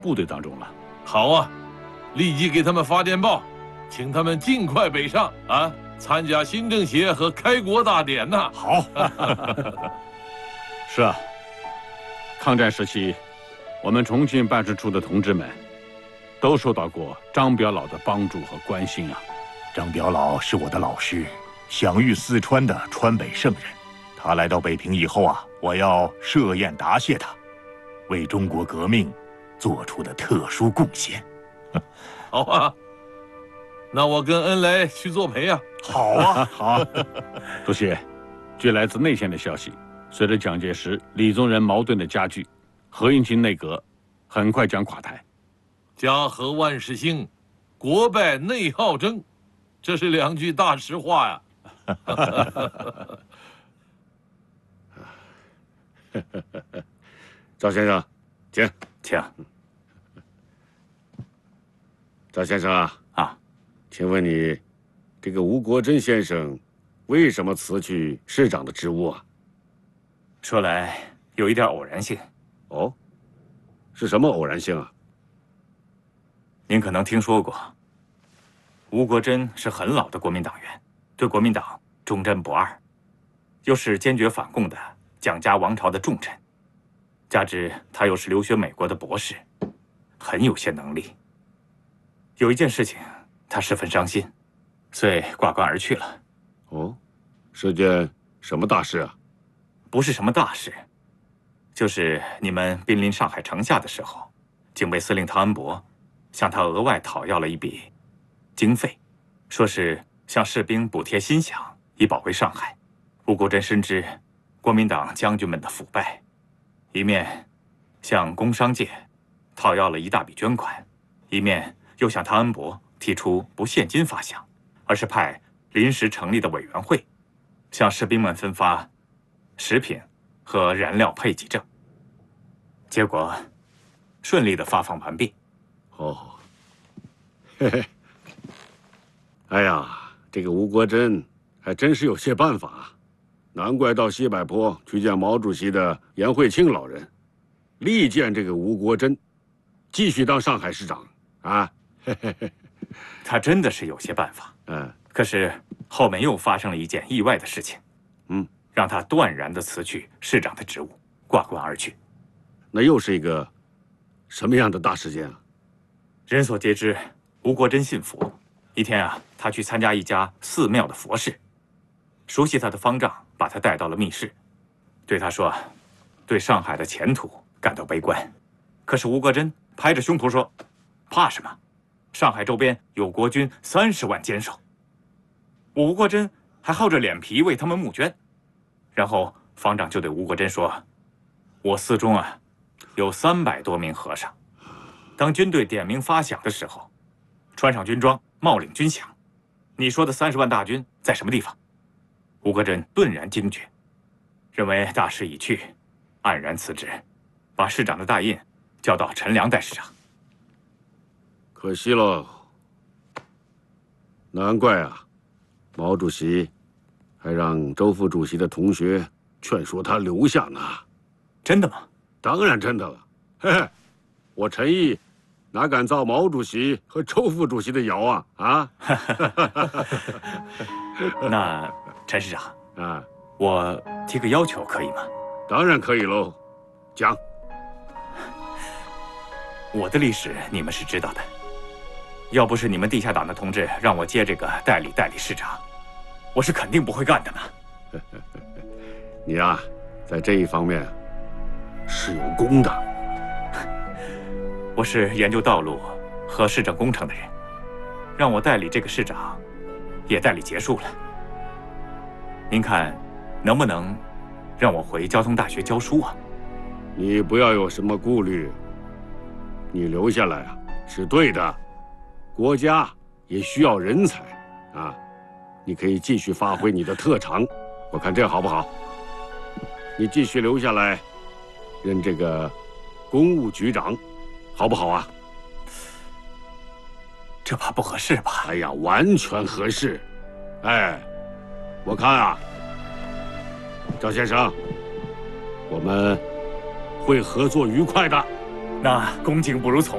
部队当中了。 好啊，立即给他们发电报，请他们尽快北上啊，参加新政协和开国大典呐。 好。 是啊，抗战时期，我们重庆办事处的同志们都受到过张表老的帮助和关心啊。 张表老是我的老师，享誉四川的川北圣人。他来到北平以后啊，我要设宴答谢他，为中国革命做出的特殊贡献。 好啊，那我跟恩来去作陪啊。 好啊，好。 主席，据来自内线的消息，随着蒋介石、李宗仁矛盾的加剧，何应钦内阁很快将垮台。 家和万事兴，国败内耗争，这是两句大实话呀。 赵先生，请。赵先生啊，请问你，这个吴国桢先生为什么辞去市长的职务啊？ 说来有一点偶然性。 哦，是什么偶然性啊？ 您可能听说过，吴国桢是很老的国民党员，对国民党忠贞不二，又是坚决反共的蒋家王朝的重臣，加之他又是留学美国的博士，很有些能力。有一件事情，他十分伤心，遂挂冠而去了。 哦，是件什么大事啊？ 不是什么大事，就是你们濒临上海城下的时候，警备司令汤恩伯向他额外讨要了一笔经费，说是向士兵补贴薪饷，以保卫上海。吴国桢深知国民党将军们的腐败，一面向工商界讨要了一大笔捐款，一面又向汤恩伯提出不现金发饷，而是派临时成立的委员会，向士兵们分发食品和燃料配给证。结果顺利的发放完毕。 哦，嘿嘿，哎呀，这个吴国桢还真是有些办法，难怪到西柏坡去见毛主席的颜惠庆老人，力荐这个吴国桢继续当上海市长啊。 他真的是有些办法，可是后面又发生了一件意外的事情，让他断然的辞去市长的职务，挂冠而去。 那又是一个什么样的大事件啊？ 人所皆知，吴国桢信佛。一天啊，他去参加一家寺庙的佛事，熟悉他的方丈把他带到了密室，对他说，对上海的前途感到悲观。可是吴国桢拍着胸脯说，怕什么？上海周边有国军30万坚守。我吴国桢还厚着脸皮为他们募捐。然后方丈就对吴国桢说，我寺中啊有300多名和尚，当军队点名发饷的时候，穿上军装，冒领军饷。你说的30万大军在什么地方？吴国桢顿然惊觉，认为大势已去，黯然辞职，把市长的大印交到陈良代市长。 可惜喽，难怪啊，毛主席还让周副主席的同学劝说他留下呢。 真的吗？ 当然真的了。嘿嘿，我陈毅哪敢造毛主席和周副主席的谣啊？啊！ 那陈市长，我提个要求可以吗？ 当然可以喽，讲。 我的历史你们是知道的，要不是你们地下党的同志让我接这个代理市长，我是肯定不会干的呢。 你呀，在这一方面是有功的。 我是研究道路和市政工程的人，让我代理这个市长，也代理结束了。您看，能不能让我回交通大学教书啊？ 你不要有什么顾虑，你留下来啊是对的，国家也需要人才啊，你可以继续发挥你的特长，我看这样好不好？你继续留下来，任这个公务局长，好不好啊？ 这怕不合适吧？ 哎呀，完全合适。哎，我看啊，赵先生，我们会合作愉快的。 那恭敬不如从。